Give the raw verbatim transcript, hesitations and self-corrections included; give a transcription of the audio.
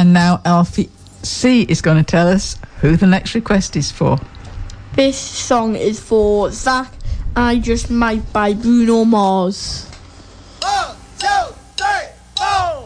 And now Alfie C is going to tell us who the next request is for. This song is for Zach, I Just Might by Bruno Mars.